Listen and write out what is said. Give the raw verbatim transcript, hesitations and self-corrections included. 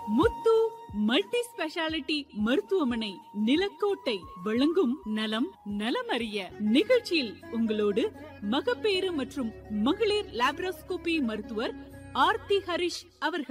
முத்து multi speciality மருத்துவமனை நிலக்கோட்டை வழங்கும் நலம் நலமறிய நிகழ்ச்சியில் உங்களோடு மகப்பேறு மற்றும் மகளிர் லாப்ரோஸ்கோபி மருத்துவர் ஆர்த்தி ஹரிஷ் அவர்கள்.